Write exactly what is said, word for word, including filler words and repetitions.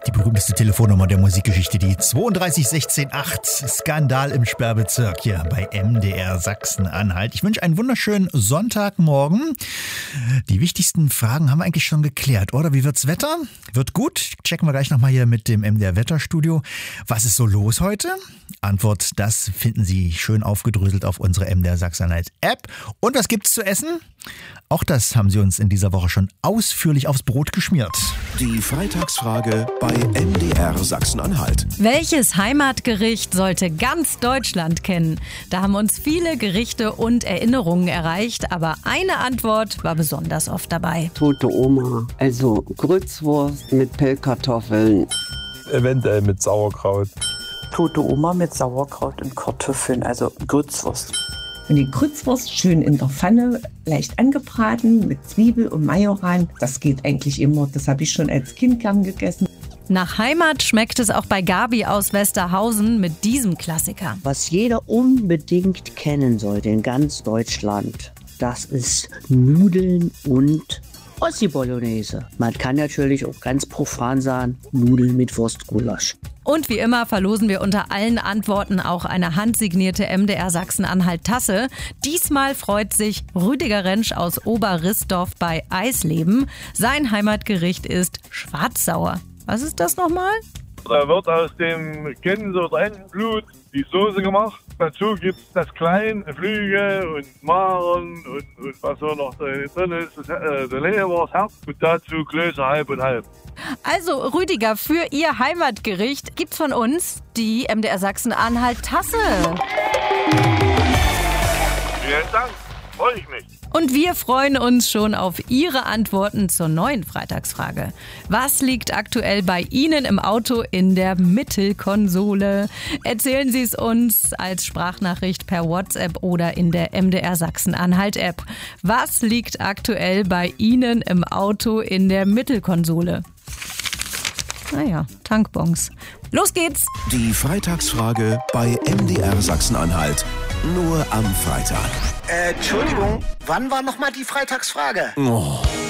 Die berühmteste Telefonnummer der Musikgeschichte, die zwei drei sechs eins acht. Skandal im Sperrbezirk hier bei M D R Sachsen-Anhalt. Ich wünsche einen wunderschönen Sonntagmorgen. Die wichtigsten Fragen haben wir eigentlich schon geklärt, oder? Wie wird's Wetter? Wird gut. Checken wir gleich nochmal hier mit dem M D R Wetterstudio. Was ist so los heute? Antwort, das finden Sie schön aufgedröselt auf unserer M D R Sachsen-Anhalt App. Und was gibt's zu essen? Auch das haben Sie uns in dieser Woche schon ausführlich aufs Brot geschmiert. Die Freitagsfrage bei M D R Sachsen-Anhalt. Welches Heimatgericht sollte ganz Deutschland kennen? Da haben uns viele Gerichte und Erinnerungen erreicht, aber eine Antwort war besonders oft dabei. Tote Oma, also Grützwurst mit Pellkartoffeln. Eventuell mit Sauerkraut. Tote Oma mit Sauerkraut und Kartoffeln, also Grützwurst. Und die Grützwurst schön in der Pfanne, leicht angebraten mit Zwiebel und Majoran. Das geht eigentlich immer. Das habe ich schon als Kind gern gegessen. Nach Heimat schmeckt es auch bei Gabi aus Westerhausen mit diesem Klassiker. Was jeder unbedingt kennen sollte in ganz Deutschland, das ist Nudeln und Ossi Bolognese. Man kann natürlich auch ganz profan sagen, Nudeln mit Wurstgulasch. Und wie immer verlosen wir unter allen Antworten auch eine handsignierte M D R Sachsen-Anhalt-Tasse. Diesmal freut sich Rüdiger Rentsch aus Oberrissdorf bei Eisleben. Sein Heimatgericht ist Schwarzsauer. Was ist das nochmal? Da wird aus dem Gänse- oder Entenblut die Soße gemacht. Dazu gibt es das Klein, Flügel und Maren und, und was so noch drin ist, das, äh, der Leber, das Herz und dazu Klöße halb und halb. Also Rüdiger, für Ihr Heimatgericht gibt's von uns die M D R Sachsen-Anhalt-Tasse. Vielen Dank, freue ich mich. Und wir freuen uns schon auf Ihre Antworten zur neuen Freitagsfrage. Was liegt aktuell bei Ihnen im Auto in der Mittelkonsole? Erzählen Sie es uns als Sprachnachricht per WhatsApp oder in der M D R Sachsen-Anhalt-App. Was liegt aktuell bei Ihnen im Auto in der Mittelkonsole? Naja, Tankbons. Los geht's! Die Freitagsfrage bei M D R Sachsen-Anhalt. Nur am Freitag. Äh, Entschuldigung, wann war nochmal die Freitagsfrage? Oh.